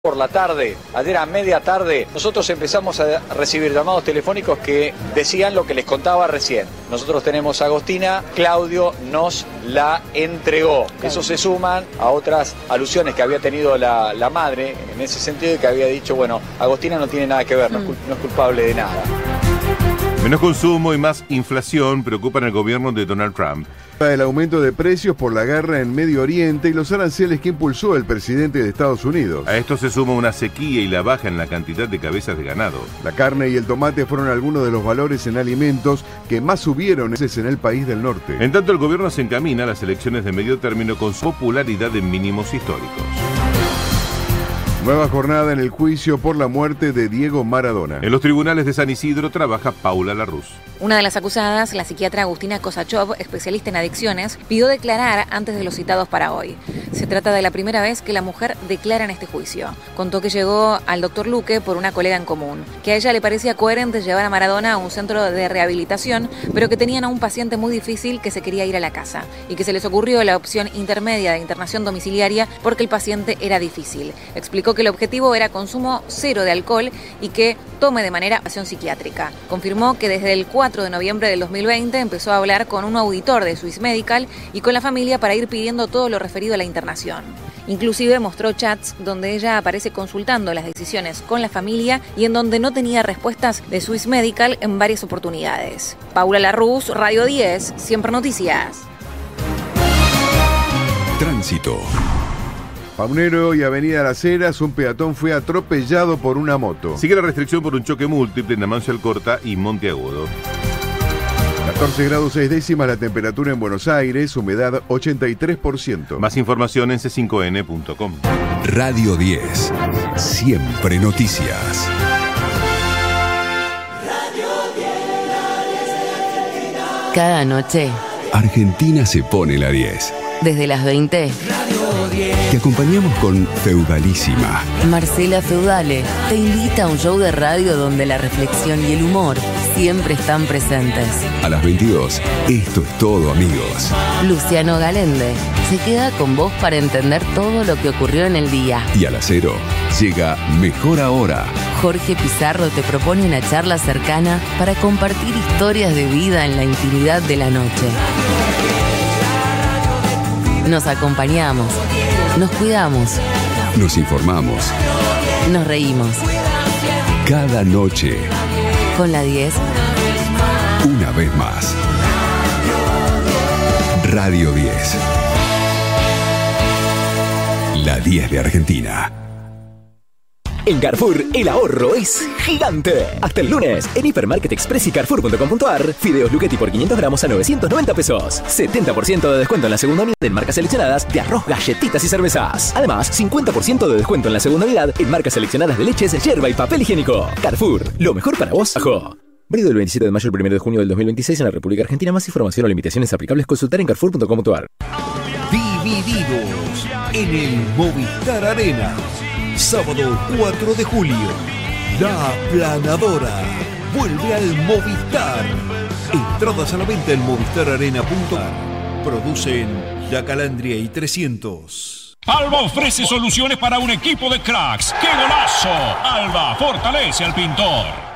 Por la tarde, ayer a media tarde, nosotros empezamos a recibir llamados telefónicos que decían lo que les contaba recién. Nosotros tenemos a Agostina, Claudio nos la entregó. Eso se suman a otras alusiones que había tenido la madre, en ese sentido, que había dicho, bueno, Agostina no tiene nada que ver, no es culpable de nada. Menos consumo y más inflación preocupan al gobierno de Donald Trump. El aumento de precios por la guerra en Medio Oriente y los aranceles que impulsó el presidente de Estados Unidos. A esto se suma una sequía y la baja en la cantidad de cabezas de ganado. La carne y el tomate fueron algunos de los valores en alimentos que más subieron en el país del norte. En tanto, el gobierno se encamina a las elecciones de medio término con su popularidad en mínimos históricos. Nueva jornada en el juicio por la muerte de Diego Maradona. En los tribunales de San Isidro trabaja Paula Larruz. Una de las acusadas, la psiquiatra Agustina Kosachov, especialista en adicciones, pidió declarar antes de los citados para hoy. Se trata de la primera vez que la mujer declara en este juicio. Contó que llegó al doctor Luque por una colega en común, que a ella le parecía coherente llevar a Maradona a un centro de rehabilitación, pero que tenían a un paciente muy difícil que se quería ir a la casa, y que se les ocurrió la opción intermedia de internación domiciliaria porque el paciente era difícil. Explicó que el objetivo era consumo cero de alcohol y que tome de manera acción psiquiátrica. Confirmó que desde el 4 de noviembre del 2020 empezó a hablar con un auditor de Swiss Medical y con la familia para ir pidiendo todo lo referido a la internación. Inclusive mostró chats donde ella aparece consultando las decisiones con la familia y en donde no tenía respuestas de Swiss Medical en varias oportunidades. Paula Larruz, Radio 10, Siempre Noticias. Tránsito. Paunero y Avenida Las Heras, un peatón fue atropellado por una moto. Sigue la restricción por un choque múltiple en Amancio Alcorta y Monte Agudo. 14 grados 6 décimas la temperatura en Buenos Aires, humedad 83%. Más información en c5n.com. Radio 10, Siempre Noticias. Cada noche, Argentina se pone la 10. desde las 20, Te acompañamos con Feudalísima. Marcela Feudale te invita a un show de radio donde la reflexión y el humor siempre están presentes. A las 22, esto es todo, amigos. Luciano Galende se queda con vos para entender todo lo que ocurrió en el día. Y a las 0, llega Mejor Ahora. Jorge Pizarro te propone una charla cercana para compartir historias de vida en la intimidad de la noche. Nos acompañamos, nos cuidamos, Nos informamos. nos reímos. Cada noche, Con la 10, una vez más. Radio 10. La 10 de Argentina. En Carrefour, el ahorro es gigante. Hasta el lunes, en Hipermarket Express y Carrefour.com.ar, fideos Luchetti por 500 gramos a 990 pesos. 70% de descuento en la segunda unidad en marcas seleccionadas de arroz, galletitas y cervezas. Además, 50% de descuento en la segunda unidad en marcas seleccionadas de leches, yerba y papel higiénico. Carrefour, lo mejor para vos, ajo. Válido del 27 de mayo al 1 de junio del 2026 en la República Argentina. Más información o limitaciones aplicables consultar en Carrefour.com.ar. Divididos en el Movistar Arena. Sábado 4 de julio. La Aplanadora vuelve al Movistar. Entradas a la venta en movistararena.ar. Producen La Calandria y 300. Alba ofrece soluciones para un equipo de cracks. ¡Qué golazo! Alba fortalece al pintor.